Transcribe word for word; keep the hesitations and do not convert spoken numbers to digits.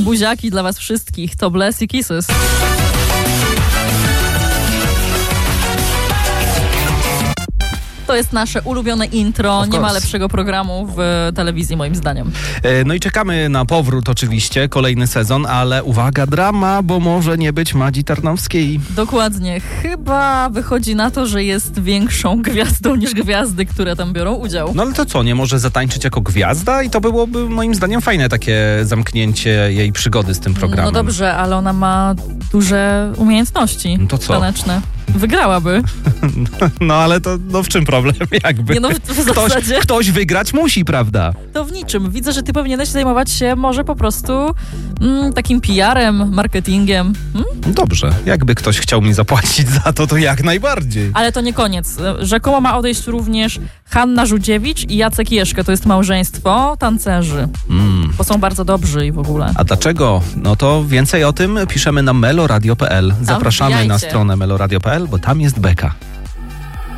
buziaki dla was wszystkich. To Bless i Kisses. To jest nasze ulubione intro. Nie ma lepszego programu w telewizji, moim zdaniem. No i czekamy na powrót oczywiście, kolejny sezon, ale uwaga, drama, bo może nie być Madzi Tarnowskiej. Dokładnie. Chyba wychodzi na to, że jest większą gwiazdą niż gwiazdy, które tam biorą udział. No ale to co, nie może zatańczyć jako gwiazda? I to byłoby moim zdaniem fajne takie zamknięcie jej przygody z tym programem. No dobrze, ale ona ma duże umiejętności no to co? taneczne. Wygrałaby. No ale to no w czym problem? Jakby nie, no, w ktoś, zasadzie... ktoś wygrać musi, prawda? To w niczym. Widzę, że ty powinieneś zajmować się może po prostu mm, takim P R-em, marketingiem. Hmm? Dobrze. Jakby ktoś chciał mi zapłacić za to, to jak najbardziej. Ale to nie koniec. Rzekomo ma odejść również Hanna Żółdziewicz i Jacek Jeszkę. To jest małżeństwo tancerzy. Mm. Bo są bardzo dobrzy i w ogóle. A dlaczego? No to więcej o tym piszemy na meloradio kropka p l. Zapraszamy na stronę meloradio kropka p l, bo tam jest beka.